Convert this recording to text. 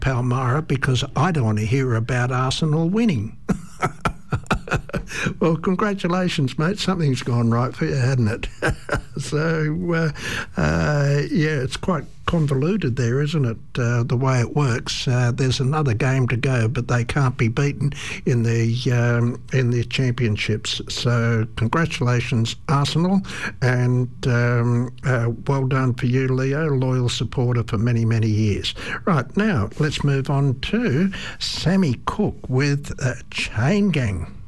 Palmyra because I don't want to hear about Arsenal winning. Well, congratulations, mate. Something's gone right for you, hasn't it? So, it's quite convoluted there, isn't it, the way it works. There's another game to go, but they can't be beaten in the championships. So congratulations, Arsenal, and well done for you, Leo, loyal supporter for many, many years. Right, now let's move on to Sammy Cook with Chain Gang.